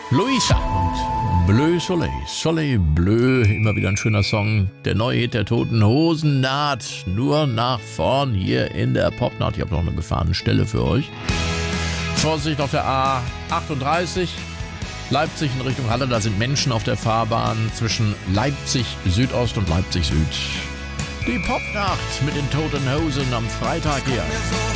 Luisa und Bleu Soleil. Soleil Bleu, immer wieder ein schöner Song. Der neue Hit der Toten Hosen naht nur nach vorn hier in der Popnacht. Ich habe noch eine befahrene Stelle für euch. Vorsicht auf der A38. Leipzig in Richtung Halle, da sind Menschen auf der Fahrbahn zwischen Leipzig Südost und Leipzig Süd. Die Popnacht mit den Toten Hosen am Freitag hier.